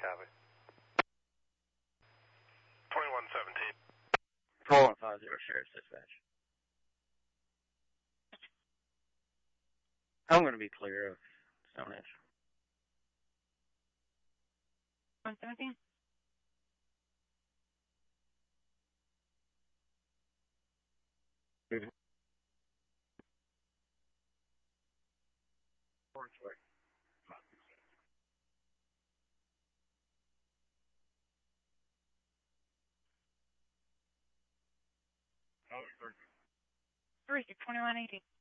Copy. 2117. 4150 Sheriff's Dispatch. I'm going to be clear of Stonehenge. 117? Mm-hmm. Three, 2118.